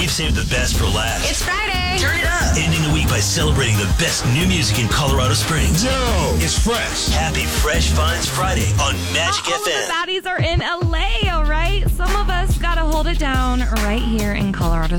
We've saved the best for last. It's Friday. Turn it up. Ending the week by celebrating the best new music in Colorado Springs. Yo, it's fresh. Happy Fresh Finds Friday on Magic All of FM. the baddies are in LA, all right? Some of us got to hold it down right here in Colorado